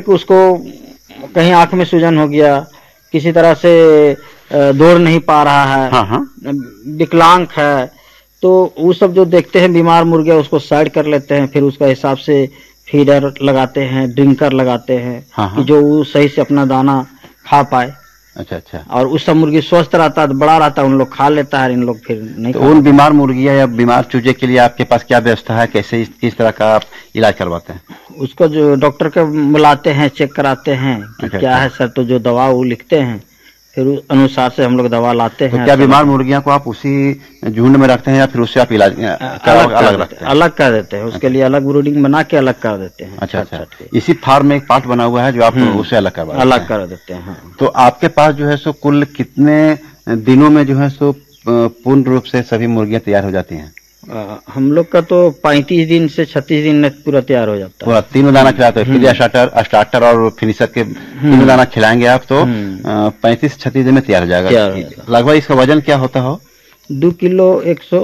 उसको कहीं आंख में सूजन हो गया, किसी तरह से दौड़ नहीं पा रहा है, हाँ हाँ, विकलांग है, तो वो सब जो देखते हैं बीमार मुर्गे उसको साइड कर लेते हैं, फिर उसका हिसाब से फीडर लगाते हैं, ड्रिंकर लगाते हैं, हाँ, कि जो वो सही से अपना दाना खा पाए। अच्छा अच्छा। और उस सब मुर्गी स्वस्थ रहता है, बड़ा रहता है, उन लोग खा लेता है, इन लोग फिर नहीं तो उन बीमार मुर्गियां या बीमार चूजे के लिए आपके पास क्या व्यवस्था है, कैसे किस तरह का आप इलाज करवाते हैं? उसको जो डॉक्टर के बुलाते हैं, चेक कराते हैं कि अच्छा, क्या अच्छा। है सर, तो जो दवा वो लिखते हैं, फिर उस अनुसार से हम लोग दवा लाते तो हैं। क्या बीमार मुर्गियां को आप उसी झुंड में रखते हैं या फिर उससे आप इलाज अलग रखते हैं? अलग कर देते हैं, उसके लिए अलग ब्रूडिंग बना के अलग कर देते हैं। अच्छा अच्छा। इसी फार्म में एक पार्ट बना हुआ है जो आप उससे अलग करवा अलग कर देते हैं। हाँ। तो आपके पास जो है सो कुल कितने दिनों में जो है सो पूर्ण रूप से सभी मुर्गियां तैयार हो जाती हैं? हम लोग का तो 35 दिन से 36 दिन में पूरा तैयार हो जाता है। पूरा तीनों दाना खिलाते हैं, प्री स्टार्टर और फिनिशर के तीनों दाना खिलाएंगे आप तो 35-36 दिन में तैयार हो जाएगा। लगभग इसका वजन क्या होता हो? 2 किलो 100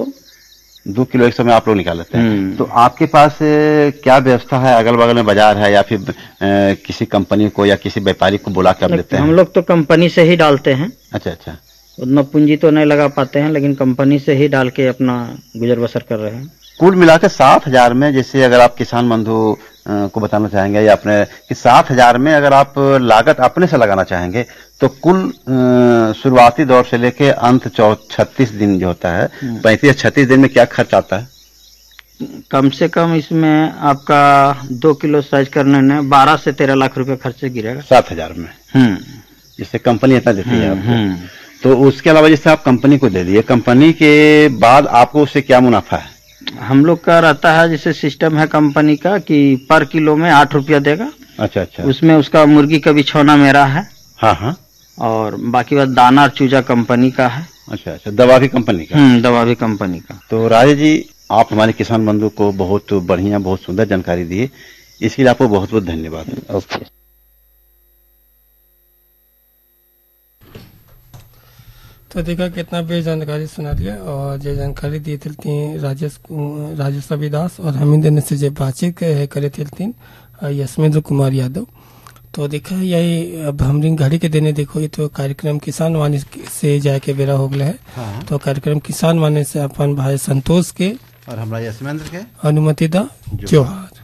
में आप लोग निकाल लेते हैं। तो आपके पास क्या व्यवस्था है, अगल बगल में बाजार है या फिर किसी कंपनी को या किसी व्यापारी को बुला कर देते हैं? हम लोग तो कंपनी से ही डालते हैं। अच्छा अच्छा। उतना पूंजी तो नहीं लगा पाते हैं, लेकिन कंपनी से ही डाल के अपना गुजर बसर कर रहे हैं। कुल मिलाकर 7,000 में, जैसे अगर आप किसान बंधु को बताना चाहेंगे या अपने कि 7,000 में अगर आप लागत अपने से लगाना चाहेंगे तो कुल शुरुआती दौर से लेके अंत 36 दिन जो होता है, 35-36 दिन में क्या खर्च आता है? कम से कम इसमें आपका 2 किलो साइज करने में 12 से 13 लाख रुपए खर्च गिरेगा 7,000 में। जिससे कंपनी इतना देती है आपको। तो उसके अलावा जैसे आप कंपनी को दे दिए, कंपनी के बाद आपको उससे क्या मुनाफा है? हम लोग का रहता है जैसे सिस्टम है कंपनी का कि पर किलो में 8 रुपया देगा। अच्छा अच्छा। उसमें उसका मुर्गी का बिछौना मेरा है। हाँ हाँ। और बाकी बात दाना और चूजा कंपनी का है। अच्छा अच्छा। दवा भी कंपनी का? दवा भी कंपनी का। तो राजेश जी, आप हमारे किसान बंधु को बहुत बढ़िया, बहुत सुंदर जानकारी दी, इसके लिए आपको बहुत बहुत धन्यवाद। ओके। तो देखा कितना बेस जानकारी सुना दिया, और जो जानकारी दी थी राजेश रविदास और हम देने से जो बातचीत करे थे यशमेंद्र कुमार यादव। तो देखा यही अब हमारी घड़ी के देने देखो, ये तो कार्यक्रम किसान वाणी से जाके बेरा हो गया है। हाँ। तो कार्यक्रम किसान वाणी से अपन भाई संतोष के और हमारा यशमेंद्र के अनुमति दा जोहार।